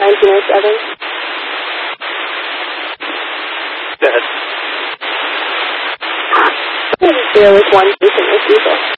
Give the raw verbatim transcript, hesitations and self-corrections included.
nineteen oh seven. Go ahead. There was one patient with diesel.